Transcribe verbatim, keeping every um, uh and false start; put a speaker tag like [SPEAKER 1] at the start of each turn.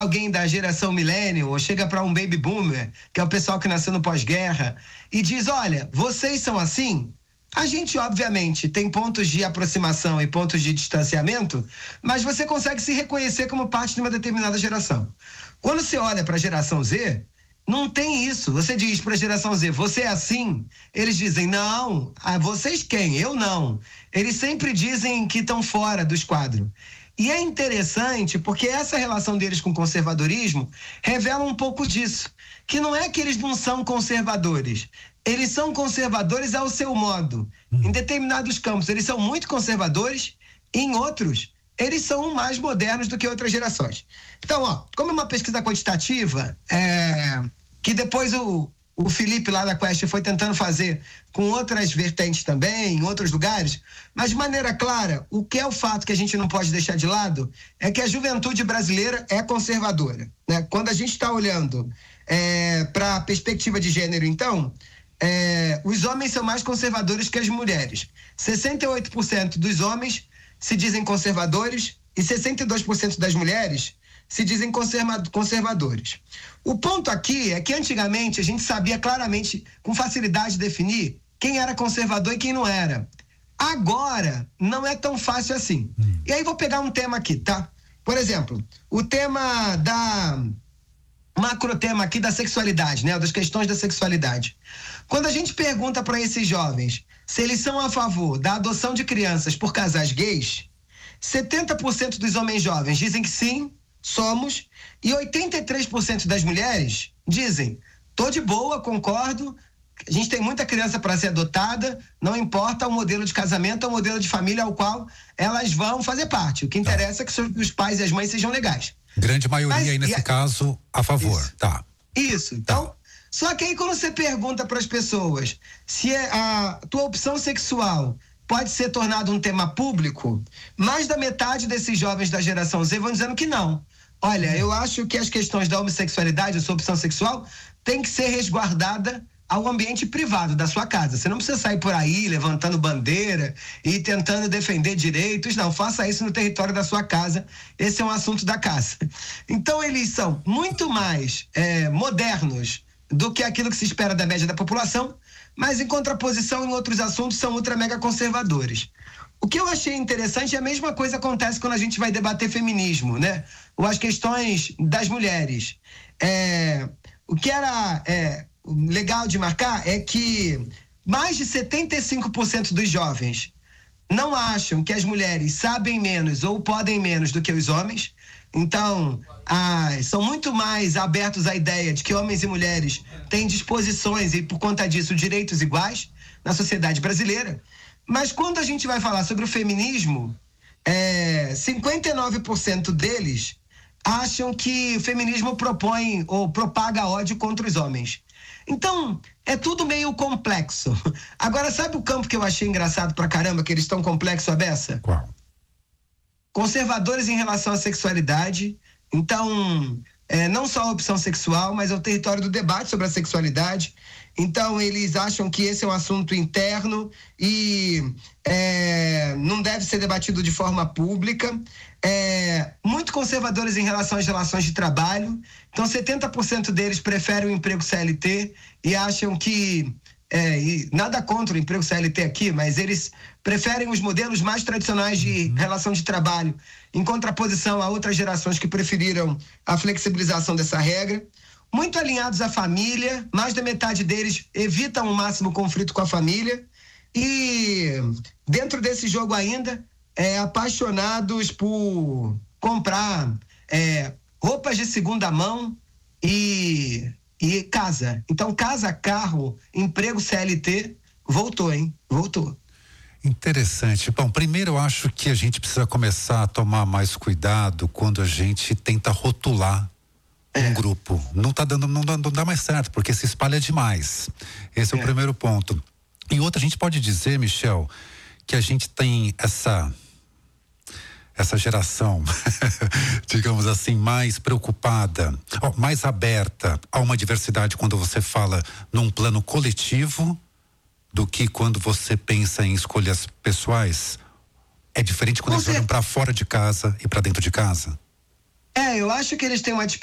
[SPEAKER 1] alguém da geração millennial ou chega para um baby boomer, que é o pessoal que nasceu no pós-guerra, e diz, olha, vocês são assim, a gente obviamente tem pontos de aproximação e pontos de distanciamento, mas você consegue se reconhecer como parte de uma determinada geração. Quando você olha para a geração Z, não tem isso. Você diz para a geração Z, você é assim? Eles dizem, não. Ah, vocês quem? Eu não. Eles sempre dizem que estão fora do esquadro. E é interessante porque essa relação deles com o conservadorismo revela um pouco disso. Que não é que eles não são conservadores. Eles são conservadores ao seu modo. Em determinados campos, eles são muito conservadores. Em outros, eles são mais modernos do que outras gerações. Então, ó, como é uma pesquisa quantitativa, é, que depois o, o Felipe lá da Quest foi tentando fazer com outras vertentes também, em outros lugares, mas de maneira clara, o que é o fato que a gente não pode deixar de lado é que a juventude brasileira é conservadora, né? Quando a gente está olhando é, para a perspectiva de gênero, então, é, os homens são mais conservadores que as mulheres. sessenta e oito por cento dos homens se dizem conservadores e sessenta e dois por cento das mulheres se dizem conserva- conservadores. O ponto aqui é que antigamente a gente sabia claramente, com facilidade, definir quem era conservador e quem não era. Agora, não é tão fácil assim. Hum. E aí vou pegar um tema aqui, tá? Por exemplo, o tema da... macro tema aqui da sexualidade, né? Das questões da sexualidade. Quando a gente pergunta para esses jovens se eles são a favor da adoção de crianças por casais gays, setenta por cento dos homens jovens dizem que sim, somos, e oitenta e três por cento das mulheres dizem, tô de boa, concordo, a gente tem muita criança para ser adotada, não importa o modelo de casamento ou o modelo de família ao qual elas vão fazer parte. O que interessa é que os pais e as mães sejam legais.
[SPEAKER 2] Grande maioria Mas, aí nesse a... caso a favor,
[SPEAKER 1] isso,
[SPEAKER 2] tá?
[SPEAKER 1] Isso, então, tá. Só que aí quando você pergunta para as pessoas se a tua opção sexual pode ser tornada um tema público, mais da metade desses jovens da geração Z vão dizendo que não. Olha, eu acho que as questões da homossexualidade, a sua opção sexual, tem que ser resguardada ao ambiente privado da sua casa. Você não precisa sair por aí levantando bandeira e tentando defender direitos, não, faça isso no território da sua casa, esse é um assunto da casa. Então eles são muito mais é, modernos do que aquilo que se espera da média da população, mas em contraposição em outros assuntos são ultra mega conservadores. O que eu achei interessante é a mesma coisa acontece quando a gente vai debater feminismo, né? Ou as questões das mulheres. É, o que era... É, legal de marcar é que mais de setenta e cinco por cento dos jovens não acham que as mulheres sabem menos ou podem menos do que os homens. Então, ah, são muito mais abertos à ideia de que homens e mulheres têm disposições e, por conta disso, direitos iguais na sociedade brasileira. Mas quando a gente vai falar sobre o feminismo, é, cinquenta e nove por cento deles acham que o feminismo propõe ou propaga ódio contra os homens. Então, é tudo meio complexo. Agora, sabe o campo que eu achei engraçado pra caramba, que eles estão complexo a beça?
[SPEAKER 2] Qual?
[SPEAKER 1] Conservadores em relação à sexualidade. Então, é, não só a opção sexual, mas é o território do debate sobre a sexualidade. Então, eles acham que esse é um assunto interno e é, não deve ser debatido de forma pública. É, muito conservadores em relação às relações de trabalho. Então, setenta por cento deles preferem o emprego C L T e acham que, é, e nada contra o emprego C L T aqui, mas eles preferem os modelos mais tradicionais de relação de trabalho, em contraposição a outras gerações que preferiram a flexibilização dessa regra. Muito alinhados à família, mais da metade deles evitam ao máximo conflito com a família e dentro desse jogo ainda, é, apaixonados por comprar é, roupas de segunda mão e, e casa. Então, casa, carro, emprego C L T, voltou, hein? Voltou.
[SPEAKER 2] Interessante. Bom, primeiro eu acho que a gente precisa começar a tomar mais cuidado quando a gente tenta rotular um é. grupo. Não tá dando, não, não dá mais certo, porque se espalha demais. Esse é, é o primeiro ponto. E outra, a gente pode dizer, Michel, que a gente tem essa essa geração, digamos assim, mais preocupada, ó, mais aberta a uma diversidade quando você fala num plano coletivo do que quando você pensa em escolhas pessoais. É diferente quando eles olham para fora de casa e para dentro de casa?
[SPEAKER 1] É, eu acho que eles têm uma